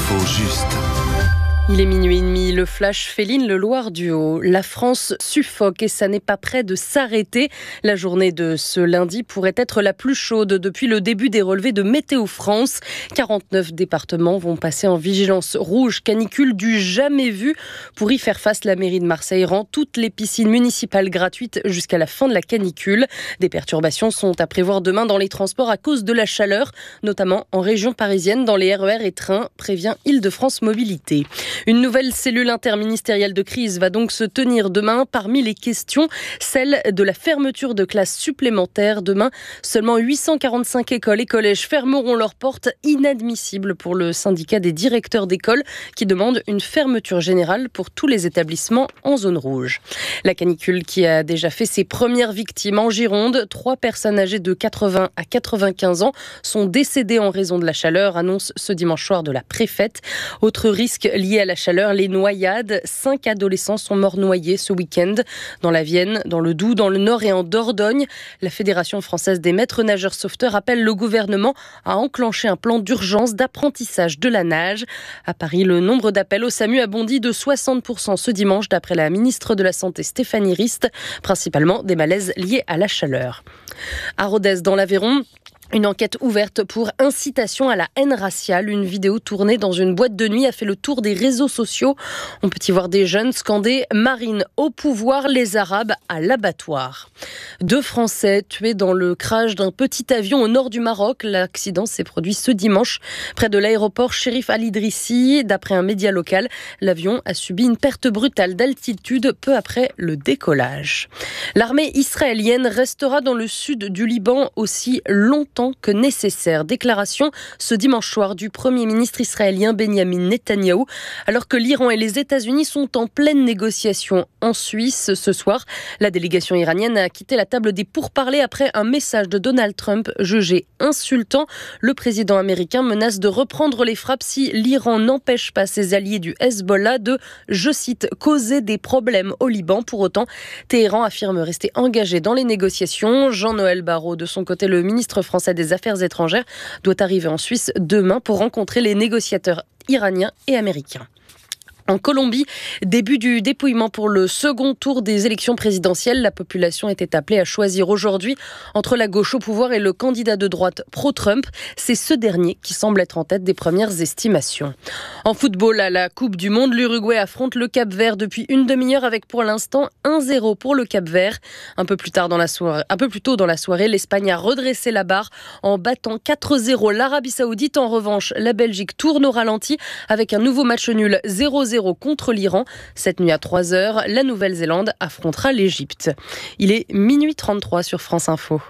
L'info juste. Il est minuit et demi, le flash féline, le Loir du Haut. La France suffoque et ça n'est pas près de s'arrêter. La journée de ce lundi pourrait être la plus chaude depuis le début des relevés de Météo France. 49 départements vont passer en vigilance rouge, canicule du jamais vu. Pour y faire face, la mairie de Marseille rend toutes les piscines municipales gratuites jusqu'à la fin de la canicule. Des perturbations sont à prévoir demain dans les transports à cause de la chaleur, notamment en région parisienne, dans les RER et trains, prévient Île-de-France Mobilité. Une nouvelle cellule interministérielle de crise va donc se tenir demain. Parmi les questions, celle de la fermeture de classes supplémentaires. Demain, seulement 845 écoles et collèges fermeront leurs portes. Inadmissible pour le syndicat des directeurs d'école qui demande une fermeture générale pour tous les établissements en zone rouge. La canicule qui a déjà fait ses premières victimes en Gironde. 3 personnes âgées de 80 à 95 ans sont décédées en raison de la chaleur, annonce ce dimanche soir de la préfète. Autre risque lié à la chaleur, les noyades. 5 adolescents sont morts noyés ce week-end dans la Vienne, dans le Doubs, dans le Nord et en Dordogne. La Fédération française des maîtres nageurs sauveteurs appelle le gouvernement à enclencher un plan d'urgence d'apprentissage de la nage. À Paris, le nombre d'appels au SAMU a bondi de 60% ce dimanche, d'après la ministre de la Santé Stéphanie Rist, principalement des malaises liés à la chaleur. À Rodez, dans l'Aveyron, une enquête ouverte pour incitation à la haine raciale. Une vidéo tournée dans une boîte de nuit a fait le tour des réseaux sociaux. On peut y voir des jeunes scander « Marine au pouvoir, les Arabes à l'abattoir ». 2 Français tués dans le crash d'un petit avion au nord du Maroc. L'accident s'est produit ce dimanche près de l'aéroport Chérif Al Idrissi. D'après un média local, l'avion a subi une perte brutale d'altitude peu après le décollage. L'armée israélienne restera dans le sud du Liban aussi longtemps que nécessaire. Déclaration ce dimanche soir du Premier ministre israélien Benjamin Netanyahou, alors que l'Iran et les États-Unis sont en pleine négociation en Suisse. Ce soir, la délégation iranienne a quitté la table des pourparlers après un message de Donald Trump jugé insultant. Le président américain menace de reprendre les frappes si l'Iran n'empêche pas ses alliés du Hezbollah de, je cite, causer des problèmes au Liban. Pour autant, Téhéran affirme rester engagé dans les négociations. Jean-Noël Barrot, de son côté, le ministre français des Affaires étrangères, doit arriver en Suisse demain pour rencontrer les négociateurs iraniens et américains. En Colombie, début du dépouillement pour le second tour des élections présidentielles. La population était appelée à choisir aujourd'hui entre la gauche au pouvoir et le candidat de droite pro-Trump. C'est ce dernier qui semble être en tête des premières estimations. En football, à la Coupe du Monde, l'Uruguay affronte le Cap-Vert depuis une demi-heure avec pour l'instant 1-0 pour le Cap-Vert. Un peu plus tôt dans la soirée, l'Espagne a redressé la barre en battant 4-0 l'Arabie Saoudite. En revanche, la Belgique tourne au ralenti avec un nouveau match nul 0-0 contre l'Iran. Cette nuit à 3h, la Nouvelle-Zélande affrontera l'Égypte. Il est minuit 33 sur France Info.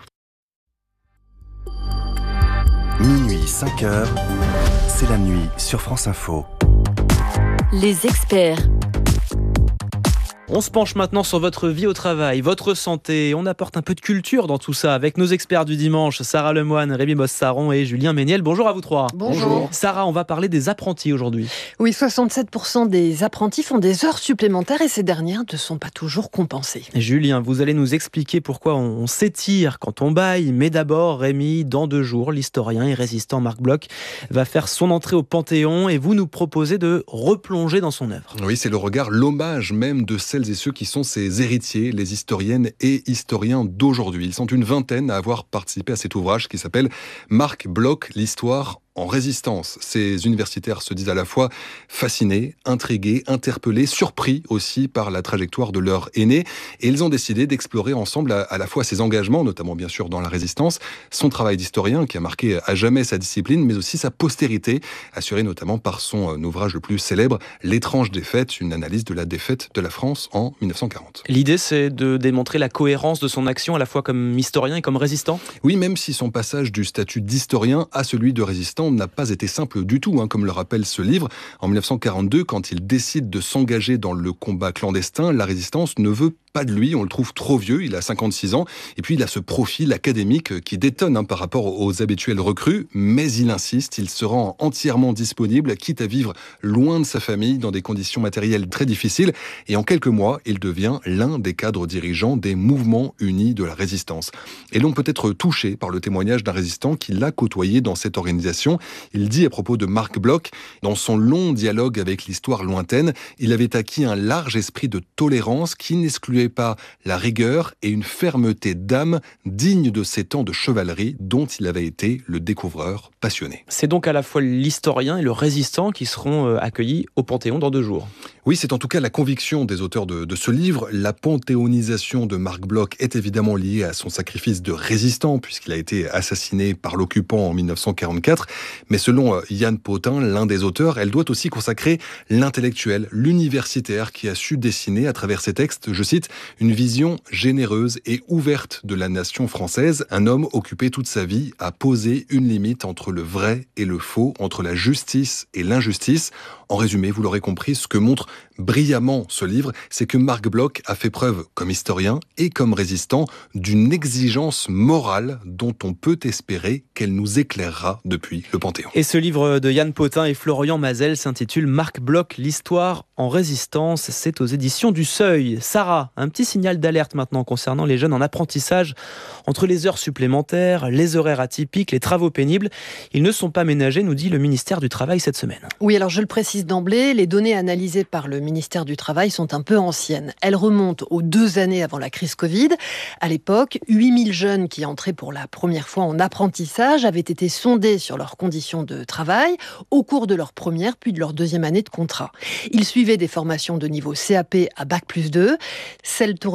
Minuit 5h, c'est la nuit sur France Info. Les experts. On se penche maintenant sur votre vie au travail, votre santé. On apporte un peu de culture dans tout ça avec nos experts du dimanche, Sarah Lemoine, Rémi Bossaron et Julien Méniel. Bonjour à vous 3. Bonjour. Sarah, on va parler des apprentis aujourd'hui. Oui, 67% des apprentis font des heures supplémentaires et ces dernières ne sont pas toujours compensées. Julien, vous allez nous expliquer pourquoi on s'étire quand on baille. Mais d'abord, Rémi, dans 2 jours, l'historien et résistant Marc Bloch va faire son entrée au Panthéon et vous nous proposez de replonger dans son œuvre. Oui, c'est le regard, l'hommage même de celles et ceux qui sont ses héritiers, les historiennes et historiens d'aujourd'hui. Ils sont une vingtaine à avoir participé à cet ouvrage qui s'appelle Marc Bloch, l'histoire en résistance. Ces universitaires se disent à la fois fascinés, intrigués, interpellés, surpris aussi par la trajectoire de leur aîné. Et ils ont décidé d'explorer ensemble à la fois ses engagements, notamment bien sûr dans la résistance, son travail d'historien qui a marqué à jamais sa discipline, mais aussi sa postérité, assurée notamment par son ouvrage le plus célèbre, L'étrange défaite, une analyse de la défaite de la France en 1940. L'idée, c'est de démontrer la cohérence de son action à la fois comme historien et comme résistant ? Oui, même si son passage du statut d'historien à celui de résistant n'a pas été simple du tout, comme le rappelle ce livre. En 1942, quand il décide de s'engager dans le combat clandestin, la résistance ne veut pas de lui, on le trouve trop vieux, il a 56 ans, et puis il a ce profil académique qui détonne par rapport aux habituels recrues, mais il insiste, il se rend entièrement disponible, quitte à vivre loin de sa famille, dans des conditions matérielles très difficiles, et en quelques mois, il devient l'un des cadres dirigeants des mouvements unis de la résistance. Et l'on peut être touché par le témoignage d'un résistant qui l'a côtoyé dans cette organisation. Il dit à propos de Marc Bloch, dans son long dialogue avec l'histoire lointaine, il avait acquis un large esprit de tolérance qui n'excluait pas la rigueur et une fermeté d'âme digne de ces temps de chevalerie dont il avait été le découvreur passionné. C'est donc à la fois l'historien et le résistant qui seront accueillis au Panthéon dans 2 jours. Oui, c'est en tout cas la conviction des auteurs de ce livre. La panthéonisation de Marc Bloch est évidemment liée à son sacrifice de résistant, puisqu'il a été assassiné par l'occupant en 1944. Mais selon Yann Potin, l'un des auteurs, elle doit aussi consacrer l'intellectuel, l'universitaire qui a su dessiner à travers ses textes, je cite, une vision généreuse et ouverte de la nation française. Un homme occupé toute sa vie à poser une limite entre le vrai et le faux, entre la justice et l'injustice. En résumé, vous l'aurez compris, ce que montre brillamment ce livre, c'est que Marc Bloch a fait preuve, comme historien et comme résistant, d'une exigence morale dont on peut espérer qu'elle nous éclairera depuis le Panthéon. Et ce livre de Yann Potin et Florian Mazel s'intitule Marc Bloch, l'histoire en résistance. C'est aux éditions du Seuil. Sarah, un petit signal d'alerte maintenant concernant les jeunes en apprentissage. Entre les heures supplémentaires, les horaires atypiques, les travaux pénibles, ils ne sont pas ménagés, nous dit le ministère du Travail cette semaine. Oui, alors je le précise d'emblée, les données analysées par le ministère du Travail sont un peu anciennes. Elles remontent aux 2 années avant la crise Covid. À l'époque, 8000 jeunes qui entraient pour la première fois en apprentissage avaient été sondés sur leurs conditions de travail au cours de leur première puis de leur 2e année de contrat. Ils suivaient des formations de niveau CAP à Bac+2. Celles tournées